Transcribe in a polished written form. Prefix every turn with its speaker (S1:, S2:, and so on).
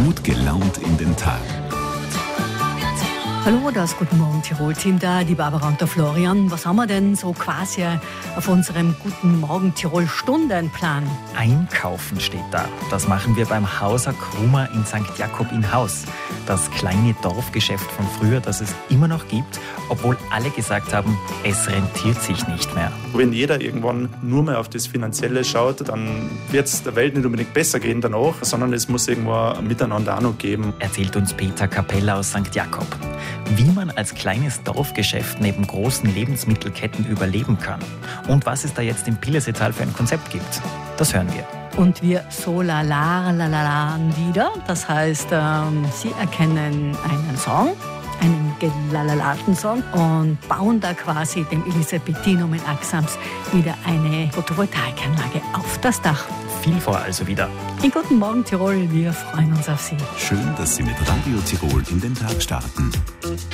S1: Gut gelaunt in den Tag.
S2: Hallo, das Guten Morgen Tirol-Team da, die Barbara und der Florian. Was haben wir denn so quasi auf unserem Guten Morgen Tirol-Stundenplan?
S3: Einkaufen steht da. Das machen wir beim Hauser Krumer in St. Jakob in Haus. Das kleine Dorfgeschäft von früher, das es immer noch gibt, obwohl alle gesagt haben, es rentiert sich nicht mehr.
S4: Wenn jeder irgendwann nur mehr auf das Finanzielle schaut, dann wird es der Welt nicht unbedingt besser gehen danach, sondern es muss irgendwo ein Miteinander auch noch geben.
S3: Erzählt uns Peter Kapella aus St. Jakob. Wie man als kleines Dorfgeschäft neben großen Lebensmittelketten überleben kann. Und was es da jetzt im Pillesetal für ein Konzept gibt, das hören wir.
S2: Und wir solalalalalalaen wieder. Das heißt, Sie erkennen einen Song, einen gelalalaten Song und bauen da quasi dem Elisabethinum in Axams wieder eine Photovoltaikanlage auf das Dach.
S3: Viel vor also wieder.
S2: In Guten Morgen Tirol, wir freuen uns auf Sie.
S1: Schön, dass Sie mit Radio Tirol in den Tag starten.